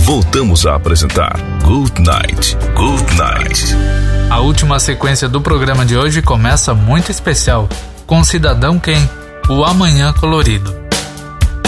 voltamos a apresentar Good Night, Good Night. A última sequência do programa de hoje começa muito especial, com o Cidadão Ken, o Amanhã Colorido.